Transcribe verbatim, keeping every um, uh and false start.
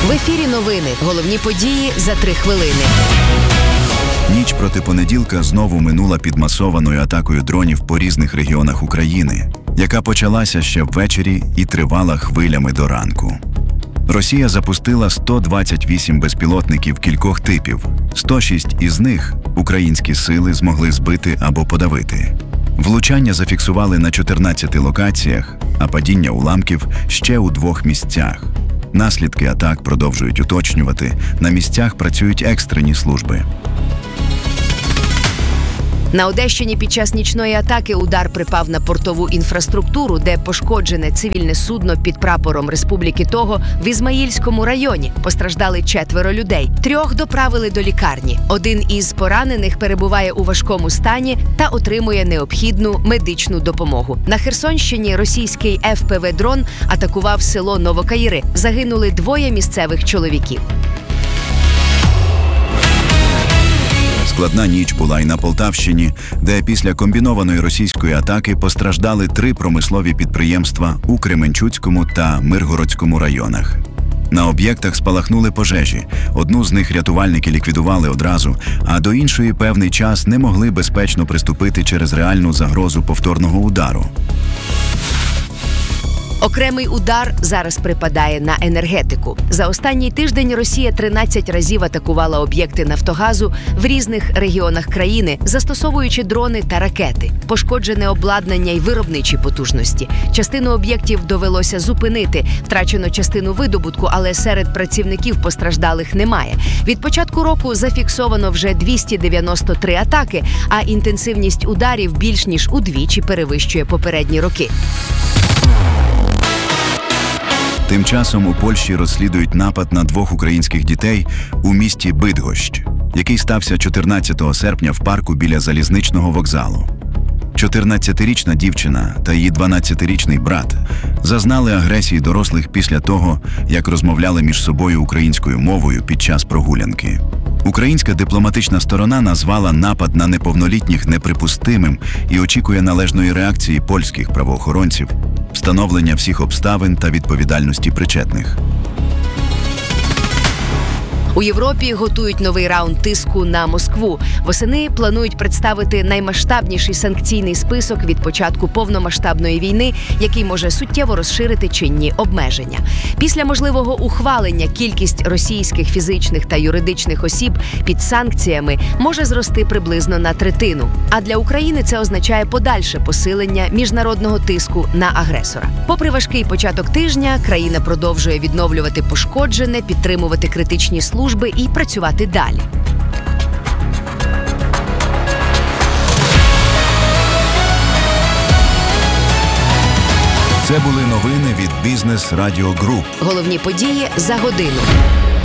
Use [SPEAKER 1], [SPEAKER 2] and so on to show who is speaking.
[SPEAKER 1] В ефірі новини. Головні події за три хвилини.
[SPEAKER 2] Ніч проти понеділка знову минула під масованою атакою дронів по різних регіонах України, яка почалася ще ввечері і тривала хвилями до ранку. Росія запустила сто двадцять вісім безпілотників кількох типів. сто шість із них українські сили змогли збити або подавити. Влучання зафіксували на чотирнадцяти локаціях, а падіння уламків ще у двох місцях. Наслідки атак продовжують уточнювати, на місцях працюють екстрені служби.
[SPEAKER 1] На Одещині під час нічної атаки удар припав на портову інфраструктуру, де пошкоджене цивільне судно під прапором Республіки Того в Ізмаїльському районі. Постраждали четверо людей. Трьох доправили до лікарні. Один із поранених перебуває у важкому стані та отримує необхідну медичну допомогу. На Херсонщині російський еф пе ве-дрон атакував село Новокаїри. Загинули двоє місцевих чоловіків.
[SPEAKER 2] Складна ніч була і на Полтавщині, де після комбінованої російської атаки постраждали три промислові підприємства у Кременчуцькому та Миргородському районах. На об'єктах спалахнули пожежі. Одну з них рятувальники ліквідували одразу, а до іншої певний час не могли безпечно приступити через реальну загрозу повторного удару.
[SPEAKER 1] Окремий удар зараз припадає на енергетику. За останній тиждень Росія тринадцять разів атакувала об'єкти Нафтогазу в різних регіонах країни, застосовуючи дрони та ракети. Пошкоджене обладнання й виробничі потужності. Частину об'єктів довелося зупинити, втрачено частину видобутку, але серед працівників постраждалих немає. Від початку року зафіксовано вже двісті дев'яносто три атаки, а інтенсивність ударів більш ніж удвічі перевищує попередні роки.
[SPEAKER 2] Тим часом у Польщі розслідують напад на двох українських дітей у місті Бидгощ, який стався чотирнадцятого серпня в парку біля залізничного вокзалу. чотирнадцятирічна дівчина та її дванадцятирічний брат зазнали агресії дорослих після того, як розмовляли між собою українською мовою під час прогулянки. Українська дипломатична сторона назвала напад на неповнолітніх неприпустимим і очікує належної реакції польських правоохоронців, встановлення всіх обставин та відповідальності причетних.
[SPEAKER 1] У Європі готують новий раунд тиску на Москву. Восени планують представити наймасштабніший санкційний список від початку повномасштабної війни, який може суттєво розширити чинні обмеження. Після можливого ухвалення кількість російських фізичних та юридичних осіб під санкціями може зрости приблизно на третину. А для України це означає подальше посилення міжнародного тиску на агресора. Попри важкий початок тижня, країна продовжує відновлювати пошкоджене, підтримувати критичні служби, і працювати далі.
[SPEAKER 2] Це були новини від Бізнес Радіо Груп.
[SPEAKER 1] Головні події за годину.